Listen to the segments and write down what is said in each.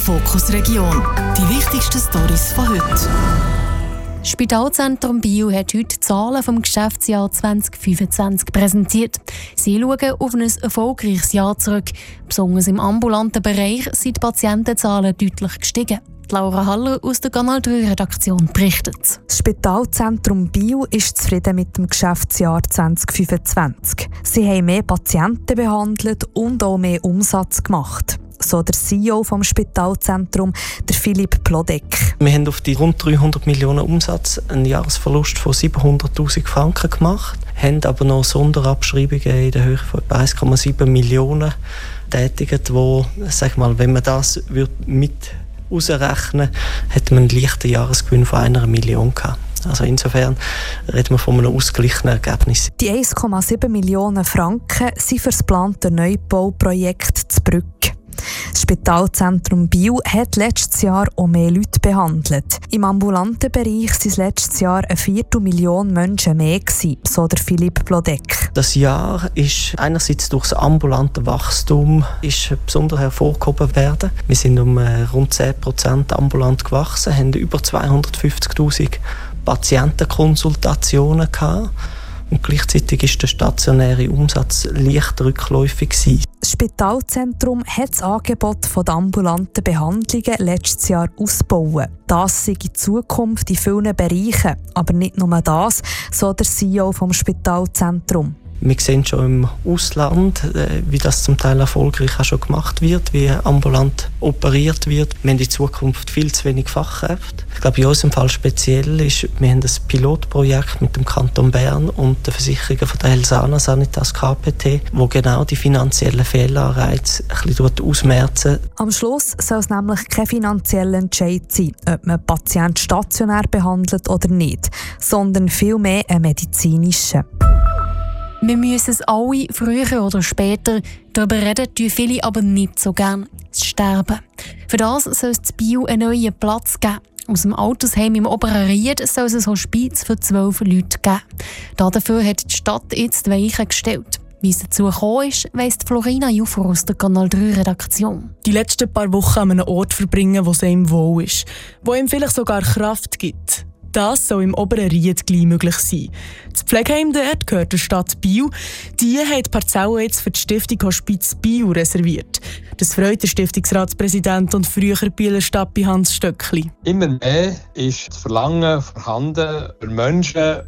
Fokus Region. Die wichtigsten Storys von heute. Das Spitalzentrum Biel hat heute die Zahlen vom Geschäftsjahr 2025 präsentiert. Sie schauen auf ein erfolgreiches Jahr zurück. Besonders im ambulanten Bereich sind die Patientenzahlen deutlich gestiegen. Laura Haller aus der Kanal 3 Redaktion berichtet. Das Spitalzentrum Biel ist zufrieden mit dem Geschäftsjahr 2025. Sie haben mehr Patienten behandelt und auch mehr Umsatz gemacht. So der CEO vom Spitalzentrum, der Philipp Plodek. Wir haben auf die rund 300 Millionen Umsatz einen Jahresverlust von 700'000 Franken gemacht, haben aber noch Sonderabschreibungen in der Höhe von 1,7 Millionen tätigt, wo, sag mal, wenn man das mit ausrechnen, hätte man einen leichten Jahresgewinn von 1 Million gehabt. Also insofern reden wir von einem ausgeglichenen Ergebnis. Die 1,7 Millionen Franken sind für das geplante Neubauprojekt zu Brügg. Das Spitalzentrum Biel hat letztes Jahr auch mehr Leute behandelt. Im ambulanten Bereich waren es letztes Jahr 250.000 Menschen mehr gewesen, so der Philipp Plodek. Das Jahr ist einerseits durch das ambulante Wachstum besonders hervorgehoben werden. Wir sind um rund 10% ambulant gewachsen, haben über 250'000 Patientenkonsultationen gehabt. Und gleichzeitig ist der stationäre Umsatz leicht rückläufig gewesen. Das Spitalzentrum hat das Angebot der ambulanten Behandlungen letztes Jahr ausgebaut. Das sei in Zukunft in vielen Bereichen. Aber nicht nur das, so der CEO vom Spitalzentrum. Wir sehen schon im Ausland, wie das zum Teil erfolgreich auch schon gemacht wird, wie ambulant operiert wird. Wir haben in Zukunft viel zu wenig Fachkräfte. Ich glaube, in unserem Fall speziell ist, wir haben ein Pilotprojekt mit dem Kanton Bern und der Versicherung von der Helsana Sanitas KPT, wo genau die finanziellen Fehlanreize ein bisschen ausmerzen. Am Schluss soll es nämlich kein finanzieller Entscheid sein, ob man Patienten stationär behandelt oder nicht, sondern vielmehr ein medizinischer. Wir müssen es alle früher oder später, darüber reden tun viele aber nicht so gern, das Sterben. Für das soll es in Biel einen neuen Platz geben. Aus dem Altersheim im Oberen Ried soll es ein Hospiz für 12 Leute geben. Dafür hat die Stadt jetzt die Weichen gestellt. Wie es dazu gekommen ist, weiss Florina Jufer aus der Kanal 3 Redaktion. Die letzten paar Wochen an einem Ort verbringen, wo es einem wohl ist, wo ihm vielleicht sogar Kraft gibt. Das soll im Oberen Ried gleich möglich sein. Das Pflegeheim dort gehört der Stadt Biel. Die hat die Parzelle jetzt für die Stiftung Hospiz Biel reserviert. Das freut der Stiftungsratspräsident und frühere Bieler Stadtbi Hans Stöckli. Immer mehr ist das Verlangen vorhanden für Menschen,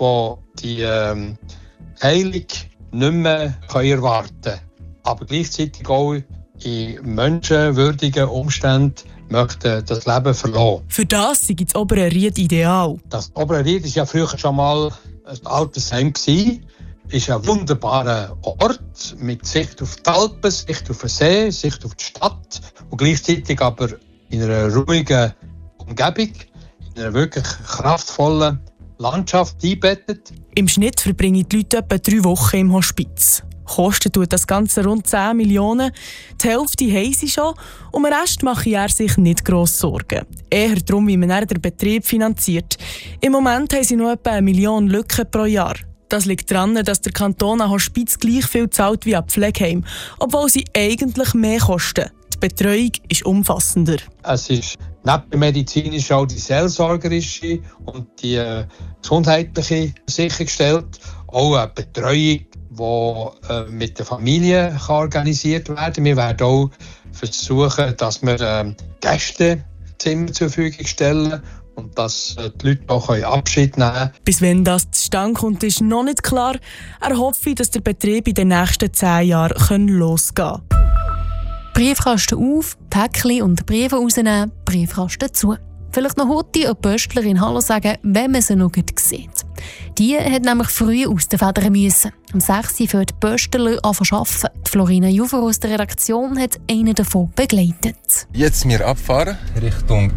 die Heilung nicht mehr erwarten können. Aber gleichzeitig auch in menschenwürdigen Umständen möchten das Leben verlassen. Für das sei das Obere Ried ideal. Das Obere Ried war ja früher schon mal ein Altersheim. Es ist ein wunderbarer Ort mit Sicht auf die Alpen, Sicht auf den See, Sicht auf die Stadt und gleichzeitig aber in einer ruhigen Umgebung, in einer wirklich kraftvollen Landschaft eingebettet. Im Schnitt verbringen die Leute etwa 3 Wochen im Hospiz. Kosten tut das Ganze rund 10 Millionen. Die Hälfte haben sie schon und den Rest mache er sich nicht gross Sorgen. Eher darum, wie man den Betrieb finanziert. Im Moment haben sie noch etwa 1 Million Lücken pro Jahr. Das liegt daran, dass der Kanton an Hospiz gleich viel zahlt wie an Pflegeheim, obwohl sie eigentlich mehr kosten. Die Betreuung ist umfassender. Es ist neben der medizinischen auch die seelsorgerische und die gesundheitliche sichergestellt. Auch eine Betreuung, die mit der Familie organisiert werden kann. Wir werden auch versuchen, dass wir Gästezimmer zur Verfügung stellen und dass die Leute auch Abschied nehmen können. Bis wenn das zustande kommt, ist noch nicht klar. Er hoffe, dass der Betrieb in den nächsten 10 Jahren losgehen kann. Briefkasten auf, Päckchen und Briefe rausnehmen, Briefkasten zu. Vielleicht noch heute eine Pöstlerin Hallo sagen, wenn man sie noch gut sieht. Die hat nämlich früh aus den Federn müssen. Am 6. Uhr für die Pöstler arbeiten. Florina Jufer aus der Redaktion hat einen davon begleitet. Jetzt wir abfahren Richtung